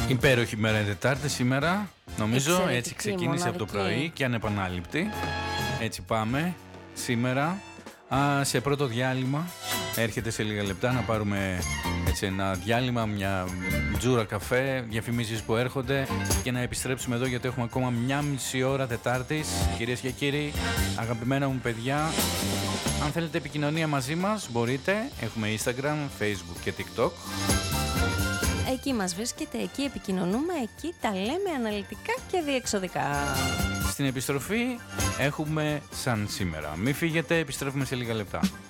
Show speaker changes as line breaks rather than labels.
Υπέροχη μέρα η Τετάρτη σήμερα. Νομίζω
Εξαιρετική,
έτσι ξεκίνησε από το πρωί και ανεπανάληπτη. Έτσι πάμε σήμερα σε πρώτο διάλειμμα. Έρχεται σε λίγα λεπτά να πάρουμε έτσι ένα διάλειμμα, μια τζούρα καφέ, διαφημίσεις που έρχονται και να επιστρέψουμε εδώ γιατί έχουμε ακόμα μια μισή ώρα Τετάρτης. Κυρίες και κύριοι, αγαπημένα μου παιδιά, αν θέλετε επικοινωνία μαζί μας μπορείτε. Έχουμε Instagram, Facebook και TikTok.
Εκεί μας βρίσκεται, εκεί επικοινωνούμε, εκεί τα λέμε αναλυτικά και διεξοδικά.
Στην επιστροφή έχουμε σαν σήμερα. Μην φύγετε, επιστρέφουμε σε λίγα λεπτά.